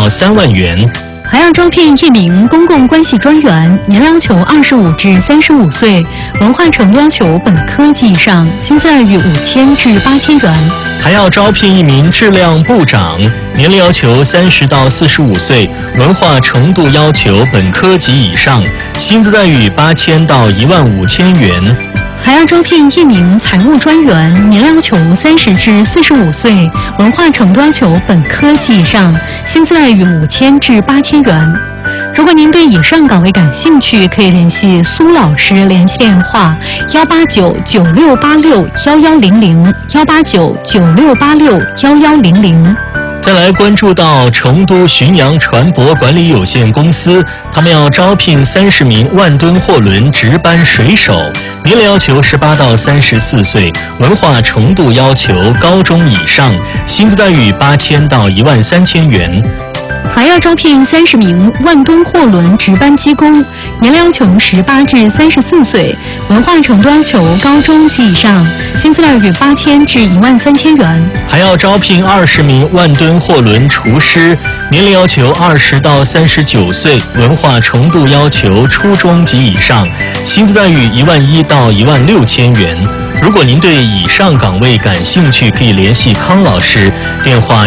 到3万元。 还要招聘1名公共关系专员，年龄要求25至35岁，文化程度要求本科及以上，薪资于5000至8000元。 还要招聘1名质量部长，年龄要求30到45岁，文化程度要求本科及以上，薪资待遇8000到15000元。 还要招聘1名财务专员，年龄要求30至45岁，文化程度要求本科及以上，薪资待遇5000至8000元。如果您对以上岗位感兴趣，可以联系苏老师，联系电话18996861100，18996861100。 再来关注到成都巡洋船舶管理有限公司，他们要招聘30名万吨货轮值班水手，年龄要求18到34岁，文化程度要求高中以上，薪资待遇8000到13000元。 还要招聘30名万吨货轮值班机工，年龄要求18至34岁，文化程度要求高中及以上，薪资待遇8000至13000元。 还要招聘20名万吨货轮厨师，年龄要求20到39岁，文化程度要求初中及以上，薪资待遇11000到16000元。如果您对以上岗位感兴趣，可以联系康老师，电话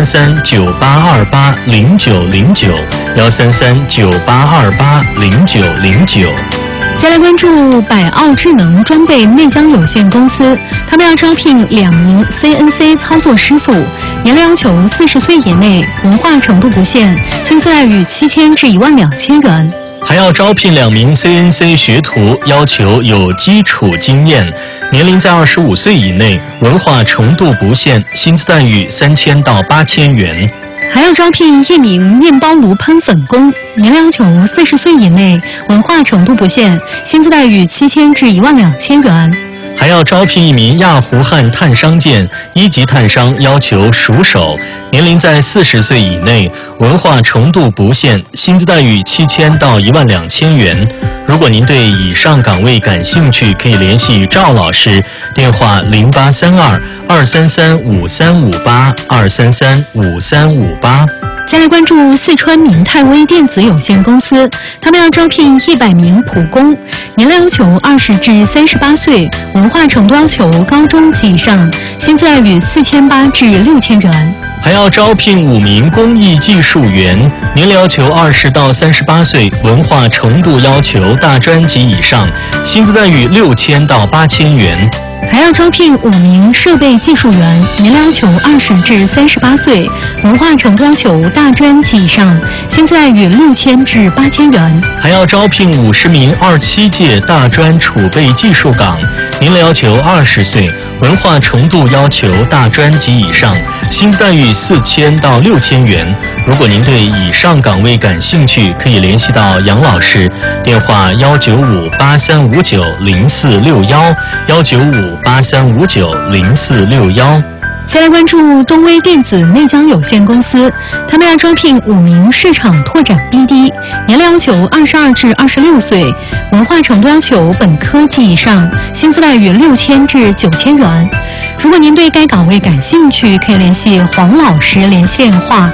13398280909，13398280909。 再来关注百奥智能装备内江有限公司，他们要招聘2名 CNC 操作师傅，年龄要求40岁以内，文化程度不限，薪资待遇7000至12000元。 还要招聘2名 CNC 学徒，要求有基础经验，年龄在25岁以内，文化程度不限，薪资待遇3000到8000元。 还要招聘1名面包炉喷粉工，年龄要求40岁以内，文化程度不限，薪资待遇7000至12000元。 还要招聘1名亚湖汉碳商件1级碳商，要求熟手，年龄在40岁以内，文化程度不限，薪资待遇7000到12000元。如果您对以上岗位感兴趣，可以联系赵老师，电话0832235358，2335358。 再来关注四川明泰微电子有限公司，他们要招聘100名普工，年龄要求20至38岁，文化程度要求高中及以上，薪资待遇4800至6000元。 还要招聘5名工艺技术员，年龄要求20到38岁，文化程度要求大专及以上，薪资待遇6000到8000元。 还要招聘5名设备技术员，年龄要求20至38岁，文化程度要求大专及以上，薪资待遇6000至8000元。 还要招聘50名27届大专储备技术岗，年龄要求20岁，文化程度要求大专及以上，薪资待遇4000到6000元。如果您对以上岗位感兴趣，可以联系到杨老师，电话19583590461，19583590461。 再来关注东威电子内江有限公司，他们要招聘5名市场拓展 BD， 年龄要求22至26岁，文化程度要求本科及以上，薪资待遇6000至9000元。如果您对该岗位感兴趣，可以联系黄老师，联系电话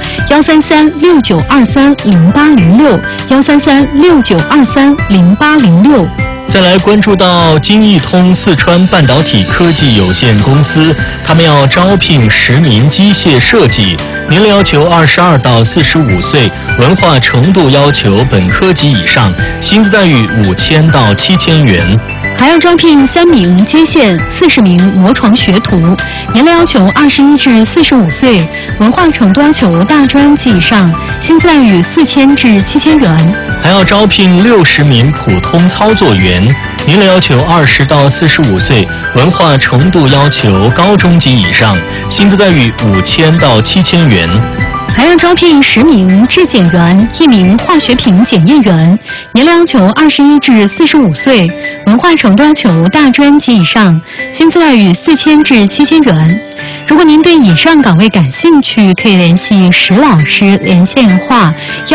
13369230806，13369230806。 再来关注到金益通四川半导体科技有限公司，他们要招聘10名机械设计，年龄要求22到45岁，文化程度要求本科及以上，薪资待遇5000到7000元。 还要招聘3名接线、40名磨床学徒，年龄要求21至45岁，文化程度要求大专及以上，薪资待遇4000至7000元。 还要招聘60名普通操作员，年龄要求20到45岁，文化程度要求高中及以上，薪资待遇5000到7000元。 还要招聘10名质检员、1名化学品检验员，年龄要求21至45岁，文化程度要求大专及以上，薪资待遇4000至7000元。如果您对以上岗位感兴趣，可以联系石老师，联系电话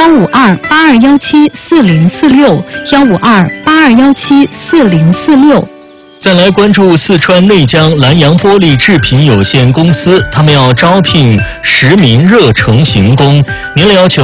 15282174046，15282174046。 再来关注四川内江南洋玻璃制品有限公司，他们要招聘10名热成型工，年龄要求